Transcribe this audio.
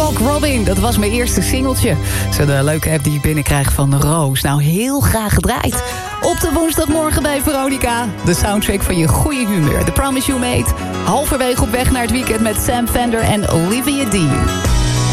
Cock Robin, dat was mijn eerste singeltje. Zo'n leuke app die ik binnenkrijg van Roos. Nou, heel graag gedraaid. Op de woensdagmorgen bij Veronica. De soundtrack van je goede humeur. The Promise You Made. Halverwege op weg naar het weekend met Sam Fender en Olivia Dean.